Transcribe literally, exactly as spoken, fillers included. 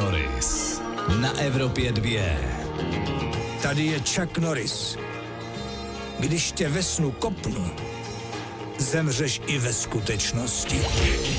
Norris na Evropě dvě. Tady je Chuck Norris. Když tě ve snu kopnu, zemřeš i ve skutečnosti.